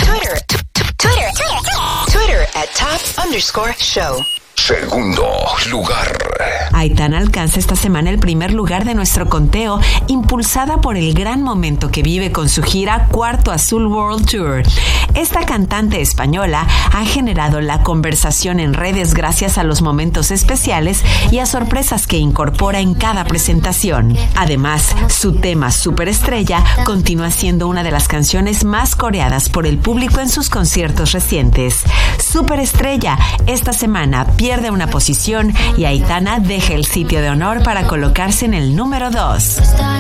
Twitter @top_show. Segundo lugar. Aitana alcanza esta semana el primer lugar de nuestro conteo, impulsada por el gran momento que vive con su gira Cuarto Azul World Tour. Esta cantante española ha generado la conversación en redes gracias a los momentos especiales y a sorpresas que incorpora en cada presentación. Además, su tema Superestrella continúa siendo una de las canciones más coreadas por el público en sus conciertos recientes. Superestrella, esta semana pierde una posición y Aitana deja el sitio de honor para colocarse en el número 2.